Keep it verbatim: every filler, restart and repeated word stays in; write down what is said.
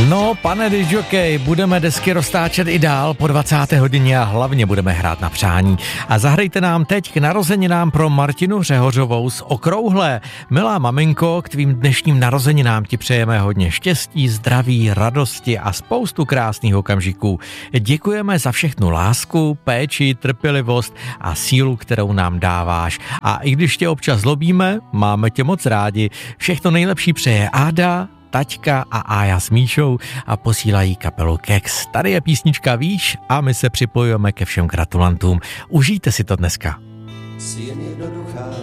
No, pane disjokej, budeme desky roztáčet i dál po dvacáté hodině a hlavně budeme hrát na přání. A zahrajte nám teď k narozeninám pro Martinu Řehořovou z Okrouhlé. Milá maminko, k tvým dnešním narozeninám ti přejeme hodně štěstí, zdraví, radosti a spoustu krásných okamžiků. Děkujeme za všechnu lásku, péči, trpělivost a sílu, kterou nám dáváš. A i když tě občas zlobíme, máme tě moc rádi. Všechno nejlepší přeje Áda, Taťka a Ája s Míšou a posílají kapelu Kex. Tady je písnička Víš a my se připojujeme ke všem gratulantům. Užijte si to dneska. Jsi jen jednoduchá